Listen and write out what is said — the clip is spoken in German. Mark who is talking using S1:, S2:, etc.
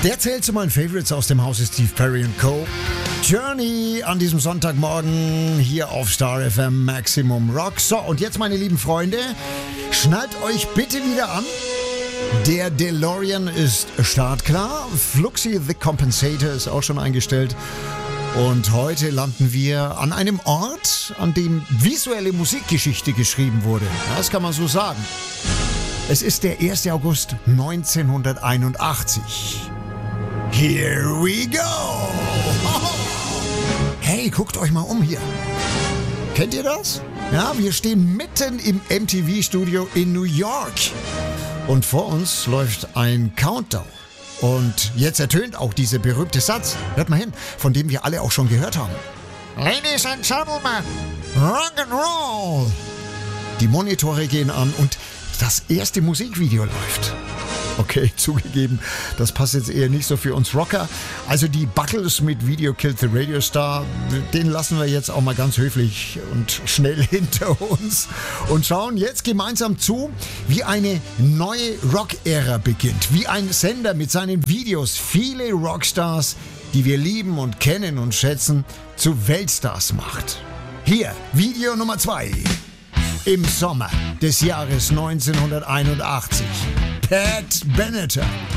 S1: Der zählt zu meinen Favorites aus dem Hause Steve Perry Co. Journey an diesem Sonntagmorgen hier auf Star FM Maximum Rock. So, und jetzt, meine lieben Freunde, schnallt euch bitte wieder an. Der DeLorean ist startklar. Fluxy the Compensator ist auch schon eingestellt. Und heute landen wir an einem Ort, an dem visuelle Musikgeschichte geschrieben wurde. Das kann man so sagen. Es ist der 1. August 1981. Here we go! Hey, guckt euch mal um hier. Kennt ihr das? Ja, wir stehen mitten im MTV-Studio in New York. Und vor uns läuft ein Countdown. Und jetzt ertönt auch dieser berühmte Satz, hört mal hin, von dem wir alle auch schon gehört haben. Ladies and Gentlemen, Rock and Roll! Die Monitore gehen an und das erste Musikvideo läuft. Okay, zugegeben, das passt jetzt eher nicht so für uns Rocker. Also die Buckles mit Video Killed the Radio Star, den lassen wir jetzt auch mal ganz höflich und schnell hinter uns und schauen jetzt gemeinsam zu, wie eine neue Rock-Ära beginnt. Wie ein Sender mit seinen Videos viele Rockstars, die wir lieben und kennen und schätzen, zu Weltstars macht. Hier, Video Nummer 2. Im Sommer des Jahres 1981. Pat Benatar.